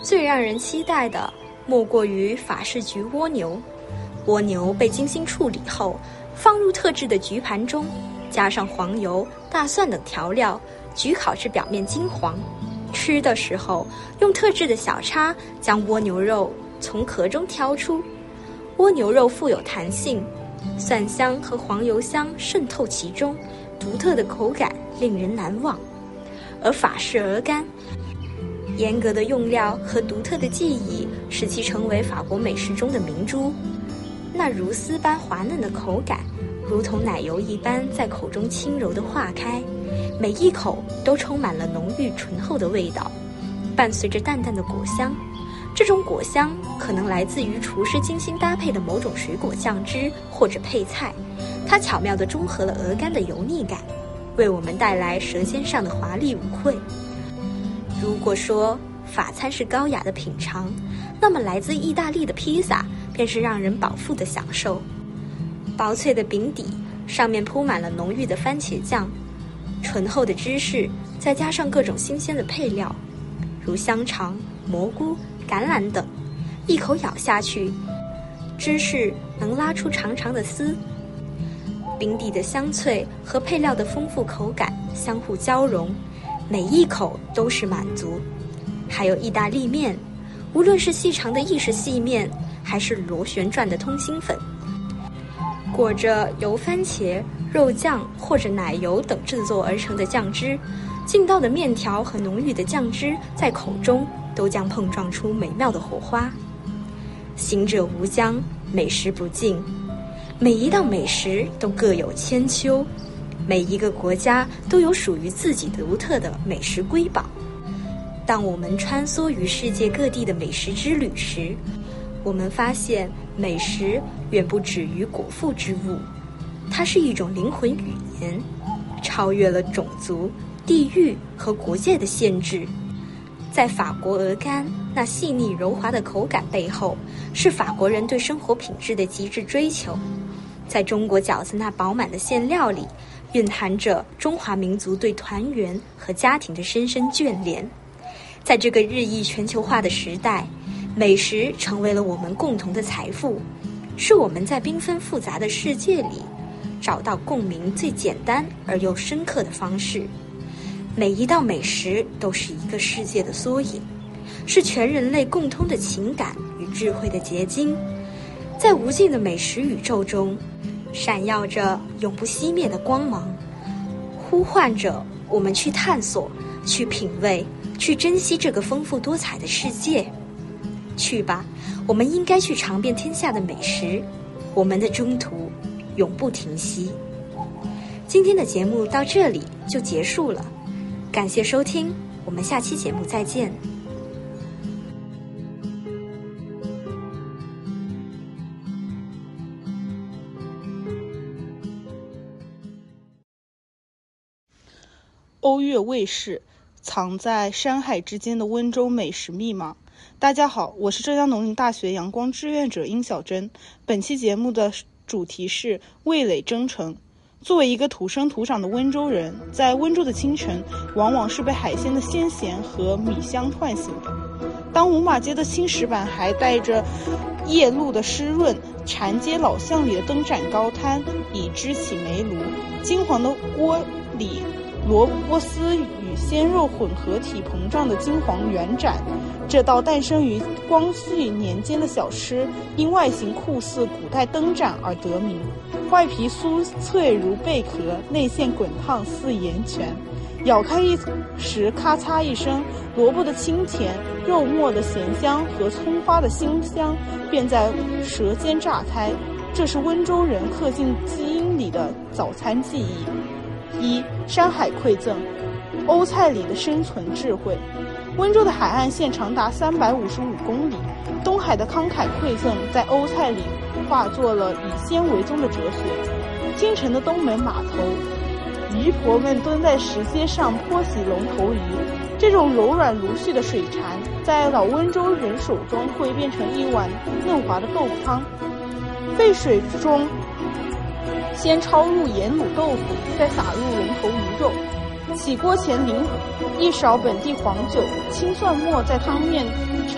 最让人期待的莫过于法式焗蜗牛。蜗牛被精心处理后，放入特制的焗盘中，加上黄油、大蒜等调料，焗烤至表面金黄。吃的时候，用特制的小叉将蜗牛肉从壳中挑出。蜗牛肉富有弹性，蒜香和黄油香渗透其中，独特的口感令人难忘。而法式鹅肝，严格的用料和独特的技艺使其成为法国美食中的明珠。那如丝般滑嫩的口感，如同奶油一般在口中轻柔地化开，每一口都充满了浓郁醇厚的味道，伴随着淡淡的果香。这种果香可能来自于厨师精心搭配的某种水果酱汁或者配菜，它巧妙地中和了鹅肝的油腻感，为我们带来舌尖上的华丽舞会。如果说法餐是高雅的品尝，那么来自意大利的披萨便是让人饱腹的享受。薄脆的饼底上面铺满了浓郁的番茄酱，醇厚的芝士，再加上各种新鲜的配料，如香肠、蘑菇、橄榄等，一口咬下去，芝士能拉出长长的丝，饼底的香脆和配料的丰富口感相互交融，每一口都是满足。还有意大利面，无论是细长的意式细面，还是螺旋状的通心粉，裹着由番茄、肉酱或者奶油等制作而成的酱汁，劲道的面条和浓郁的酱汁在口中都将碰撞出美妙的火花。行者无疆，美食不尽，每一道美食都各有千秋，每一个国家都有属于自己独特的美食瑰宝。当我们穿梭于世界各地的美食之旅时，我们发现美食远不止于果腹之物，它是一种灵魂语言，超越了种族、地域和国界的限制。在法国鹅肝那细腻柔滑的口感背后，是法国人对生活品质的极致追求。在中国饺子那饱满的馅料里，蕴含着中华民族对团圆和家庭的深深眷恋。在这个日益全球化的时代，美食成为了我们共同的财富，是我们在缤纷复杂的世界里找到共鸣最简单而又深刻的方式。每一道美食都是一个世界的缩影，是全人类共通的情感与智慧的结晶。在无尽的美食宇宙中，闪耀着永不熄灭的光芒，呼唤着我们去探索，去品味，去珍惜这个丰富多彩的世界。去吧，我们应该去尝遍天下的美食，我们的征途永不停息。今天的节目到这里就结束了，感谢收听，我们下期节目再见。 欧越卫视，藏在山海之间的温州美食密码。大家好，我是浙江农林大学阳光志愿者殷小珍。本期节目的主题是味蕾征程。作为一个土生土长的温州人，在温州的清晨往往是被海鲜的鲜咸和米香唤醒的。当五马街的青石板还带着夜露的湿润，禅街老巷里的灯盏高摊已支起煤炉，金黄的锅里萝卜丝与鲜肉混合体膨胀的金黄圆盏，这道诞生于光绪年间的小吃，因外形酷似古代灯盏而得名。外皮酥脆如贝壳，内馅滚烫似盐泉。咬开一时，咔嚓一声，萝卜的清甜、肉末的咸香和葱花的馨香便在舌尖炸开。这是温州人刻进基因里的早餐记忆。一、山海馈赠，欧菜里的生存智慧。温州的海岸线长达355公里，东海的慷慨馈赠在欧菜里化作了以鲜为宗的哲学。京城的东门码头，渔婆们蹲在石阶上泼洗龙头鱼，这种柔软如絮的水产，在老温州人手中会变成一碗嫩滑的豆腐汤。沸水中先焯入盐卤豆腐，再撒入龙头鱼肉。起锅前淋一勺本地黄酒，青蒜末在汤面